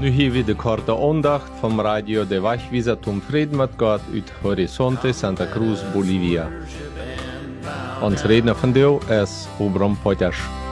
Nu hier weer de korte aandacht van Radio de Wegwijzer Tom Frieden met God uit Horizonte Santa Cruz, Bolivia. Ons redner vandaag is Obram Potters.